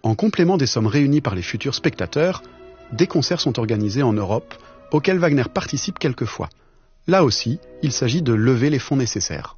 En complément des sommes réunies par les futurs spectateurs, des concerts sont organisés en Europe, auxquels Wagner participe quelquefois. Là aussi, il s'agit de lever les fonds nécessaires.